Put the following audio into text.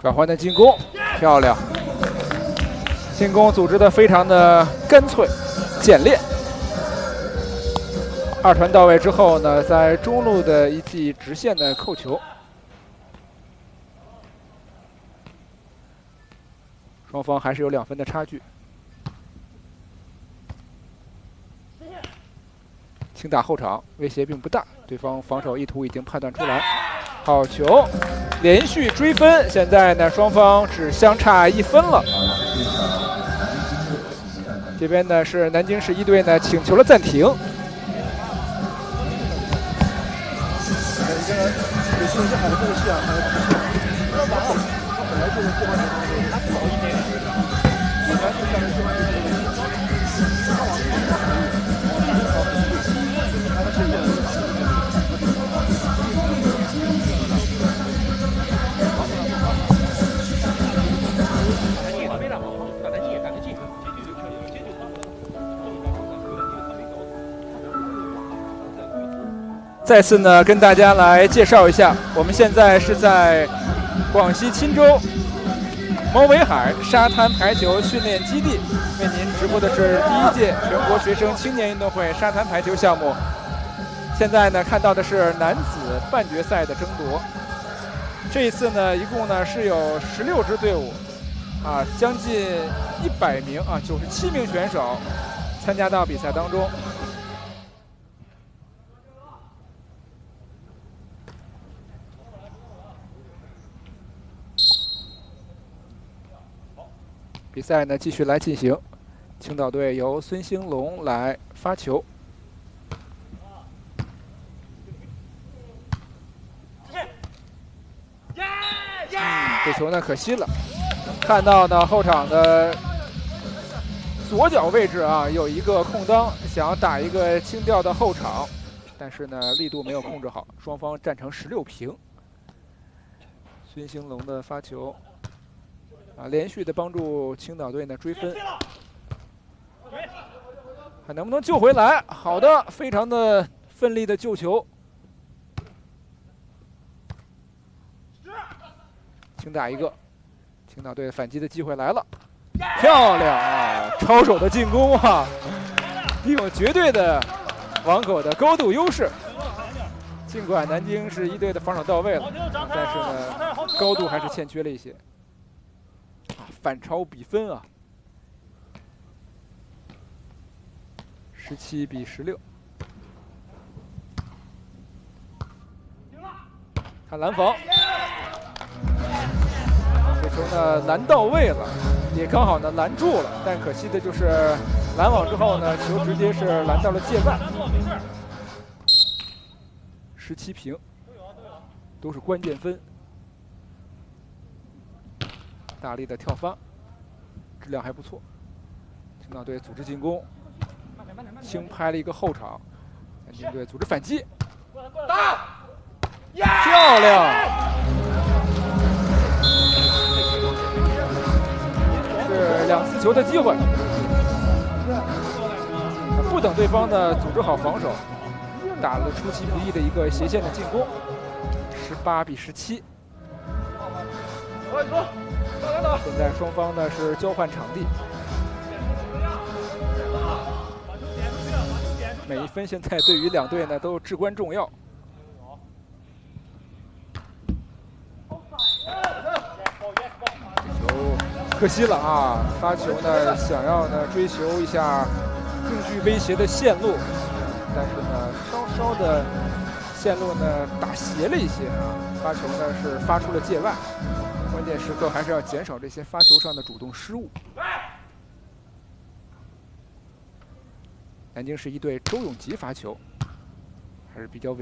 转换的进攻，漂亮！进攻组织的非常的干脆、简练。二传到位之后呢，在中路的一记直线的扣球，双方还是有2分的差距。轻打后场，威胁并不大，对方防守意图已经判断出来。好球，连续追分，现在呢双方只相差1分了。这边呢是南京市一队呢请求了暂停。再次呢，跟大家来介绍一下，我们现在是在广西钦州毛尾海沙滩排球训练基地，为您直播的是第1届全国学生青年运动会沙滩排球项目。现在呢，看到的是男子半决赛的争夺。这一次呢，一共呢是有16支队伍，将近100名97名选手参加到比赛当中。比赛呢继续来进行，青岛队由孙兴龙来发球。这球呢可惜了，看到呢后场的左脚位置有一个空当，想要打一个轻吊的后场，但是呢力度没有控制好，双方战成16平。孙兴龙的发球。连续的帮助青岛队呢追分，还能不能救回来？好的，非常的奋力的救球，轻打一个，青岛队反击的机会来了，漂亮抄手的进攻利用绝对的网口的高度优势。尽管南京市一队的防守到位了，但是呢高度还是欠缺了一些。反超比分17比16。看拦防，这球呢拦到位了，也刚好呢拦住了，但可惜的就是拦网之后呢，球直接是拦到了界外。17平，都是关键分。大力的跳发，质量还不错。青岛队组织进攻，轻拍了一个后场，南京队组织反击，漂亮！是2次球的机会，不等对方呢组织好防守，打了出其不意的一个斜线的进攻，18比17。现在双方呢是交换场地，每一分现在对于2队呢都至关重要。这球可惜了发球呢想要呢追求一下更具威胁的线路，但是呢稍稍的线路呢打斜了一些发球呢是发出了界外。关键时刻还是要减少这些发球上的主动失误。南京市一队周永吉发球还是比较稳。